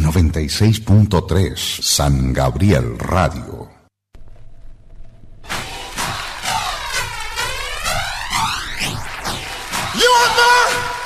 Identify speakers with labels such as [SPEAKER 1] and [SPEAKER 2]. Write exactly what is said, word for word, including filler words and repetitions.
[SPEAKER 1] noventa y seis punto tres San Gabriel Radio.
[SPEAKER 2] You want more?